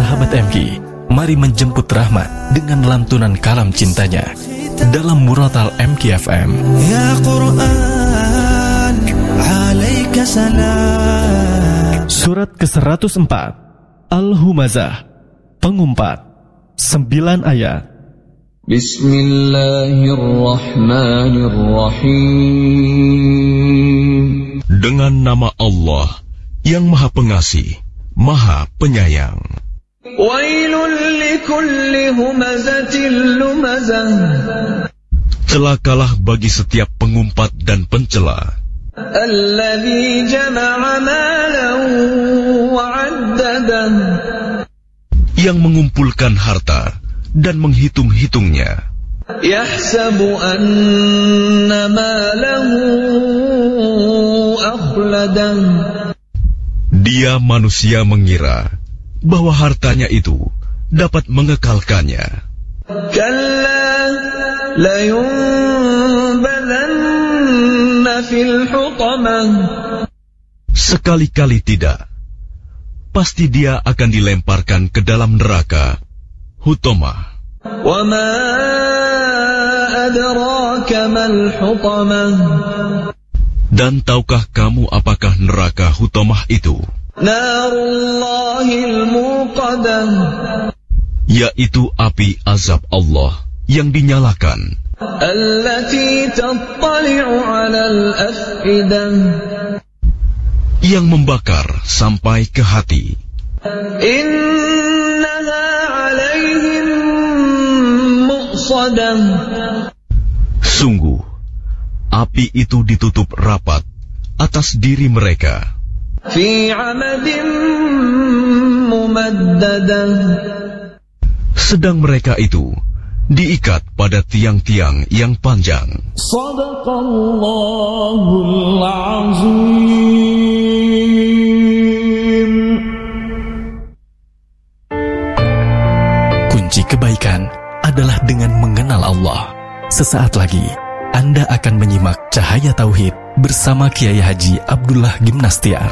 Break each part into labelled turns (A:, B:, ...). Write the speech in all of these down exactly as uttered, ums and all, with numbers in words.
A: Sahabat M K, mari menjemput rahmat dengan lantunan kalam cintanya dalam Muratal M K F M.
B: Ya Quran, alaika salam.
A: Surat ke seratus empat Al-Humazah, Pengumpat, sembilan ayat.
C: Bismillahirrahmanirrahim. Dengan nama Allah yang Maha Pengasih, Maha Penyayang. Celakalah bagi setiap pengumpat dan pencela yang mengumpulkan harta dan menghitung-hitungnya.
D: Yahsabu anna malahu akhladan.
C: Dia manusia mengira bahwa hartanya itu dapat mengekalkannya.
D: Kalla layunbadanna fil hutamah.
C: Sekali-kali tidak. Pasti dia akan dilemparkan ke dalam neraka, Hutamah.
D: Wa ma adraka mal hutamah.
C: Dan tahukah kamu apakah neraka Hutamah itu?
D: Narullahil muqadah.
C: Yaitu api azab Allah yang dinyalakan.
D: Allati tattali'u 'alal af'idah.
C: Yang membakar sampai ke hati.
D: Innaha 'alaihim muqsadah.
C: Sungguh, api itu ditutup rapat atas diri mereka.
D: Fi 'amadin mumaddadah.
C: Sedang mereka itu diikat pada tiang-tiang yang panjang.
D: Shadaqallahul azim.
A: Kunci kebaikan adalah dengan mengenal Allah. Sesaat lagi Anda akan menyimak Cahaya Tauhid bersama Kiai Haji Abdullah Gimnastiar.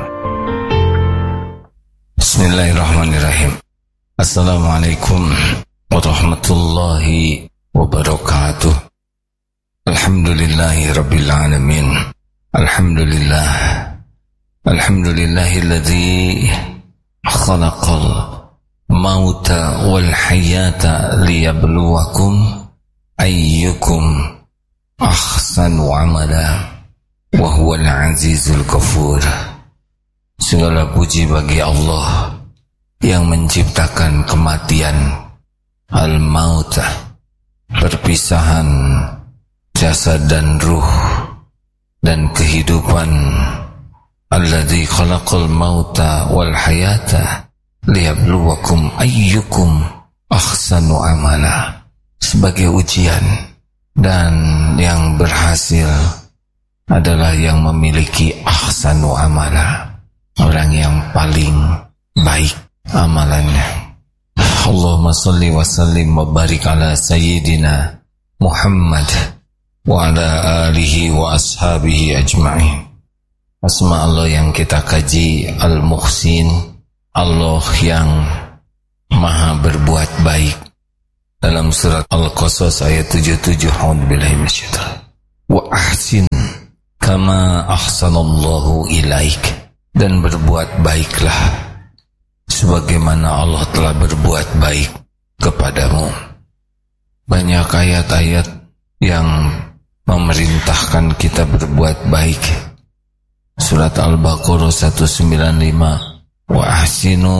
E: Bismillahirrahmanirrahim. Assalamualaikum warahmatullahi wabarakatuh. Alhamdulillahi rabbil alamin. Alhamdulillah. Alhamdulillahilladzi khalaqal mauta wal hayata liyabluwakum ayyukum ahsanu amala wa huwal azizul ghafur. Segala puji bagi Allah yang menciptakan kematian, al-mautah, perpisahan jasad dan ruh, dan kehidupan. Alladzi khalaqal mauta wal hayata liyabluwakum ayyukum ahsanu amala. Sebagai ujian, dan yang berhasil adalah yang memiliki ahsanu amala, orang yang paling baik amalannya. Allahumma salli wa sallim wa barik ala sayyidina Muhammad wa ala alihi wa ashabihi ajma'in. Asma Allah yang kita kaji Al-Muhsin, Allah yang maha berbuat baik. Dalam surat Al-Qasas ayat tujuh puluh tujuh, a'udzubillahi minasyaitonir rajim. Wa ahsin kama ahsanallahu ilaik. Dan berbuat baiklah sebagaimana Allah telah berbuat baik kepadamu. Banyak ayat-ayat yang memerintahkan kita berbuat baik. Surat Al-Baqarah seratus sembilan puluh lima, wa ahsinu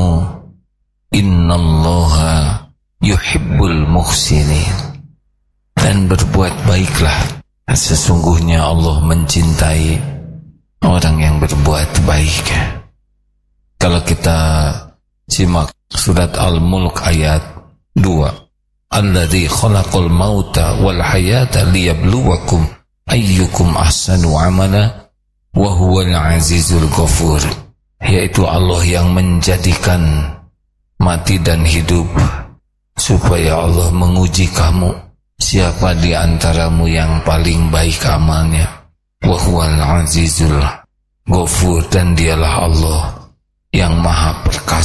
E: innallaha yuhibbul muhsinin. Dan berbuat baiklah, sesungguhnya Allah mencintai orang yang berbuat baik. Kalau kita simak surat Al-Mulk ayat dua, alladzi khalaqal mauta wal hayata liyabluwakum ayyukum ahsanu amala wa huwal azizul ghafur. Yaitu Allah yang menjadikan mati dan hidup supaya Allah menguji kamu, siapa di antaramu yang paling baik amalnya. Wa huwal azizul ghafur. Dan dialah Allah yang maha perkasa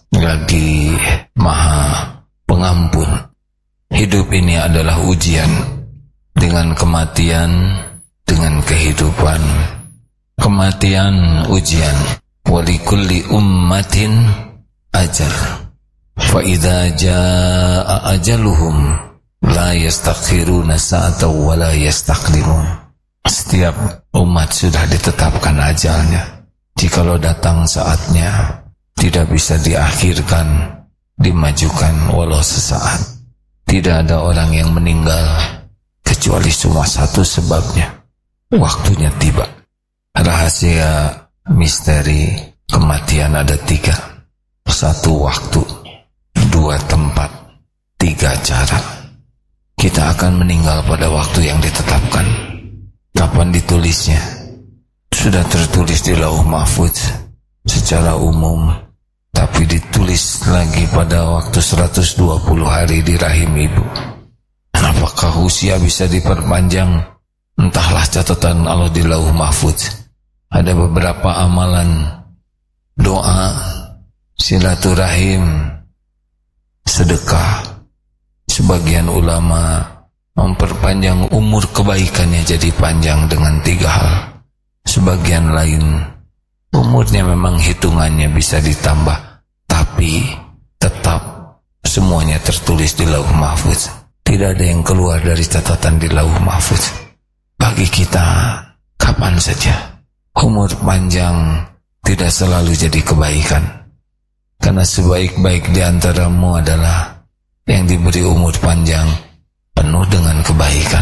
E: lagi Maha Pengampun. Hidup ini adalah ujian, dengan kematian, dengan kehidupan. Kematian ujian. Walikulli ummatin ajal. Fa idza jaa ajaluhum la yastakhiruna sa'atan wa la yastaqdimun. Setiap umat sudah ditetapkan ajalnya. Jikalau datang saatnya, tidak bisa diakhirkan, dimajukan walau sesaat. Tidak ada orang yang meninggal kecuali cuma satu sebabnya, waktunya tiba. Rahasia misteri kematian ada tiga. Satu waktu, dua tempat, tiga cara. Kita akan meninggal pada waktu yang ditetapkan. Kapan ditulisnya? Sudah tertulis di Lauh Mahfuz secara umum, tapi ditulis lagi pada waktu seratus dua puluh hari di rahim ibu. Apakah usia bisa diperpanjang? Entahlah, catatan Allah di Lauh Mahfuz. Ada beberapa amalan, doa, silaturahim, sedekah. Sebagian ulama memperpanjang umur kebaikannya jadi panjang dengan tiga hal. Sebagian lain, umurnya memang hitungannya bisa ditambah, tapi tetap semuanya tertulis di Lauh Mahfuz. Tidak ada yang keluar dari catatan di Lauh Mahfuz. Bagi kita, kapan saja. Umur panjang tidak selalu jadi kebaikan. Karena sebaik-baik di antaramu adalah yang diberi umur panjang penuh dengan kebaikan.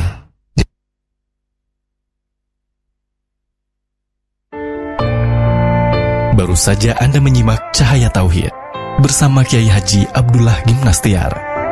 A: Baru saja Anda menyimak Cahaya Tauhid bersama Kiai Haji Abdullah Gimnastiar.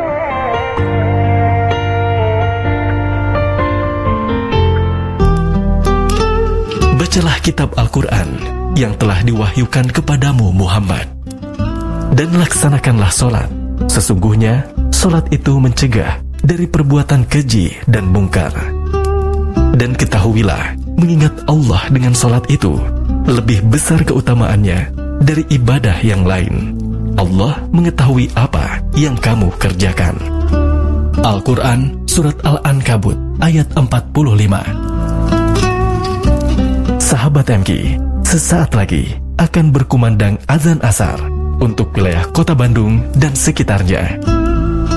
A: Bacalah kitab Al-Quran yang telah diwahyukan kepadamu Muhammad, dan laksanakanlah solat. Sesungguhnya solat itu mencegah dari perbuatan keji dan mungkar. Dan ketahuilah, mengingat Allah dengan solat itu lebih besar keutamaannya dari ibadah yang lain. Allah mengetahui apa yang kamu kerjakan. Al-Quran Surat Al-Ankabut ayat empat puluh lima. Sahabat M K, sesaat lagi akan berkumandang azan asar untuk wilayah Kota Bandung dan sekitarnya.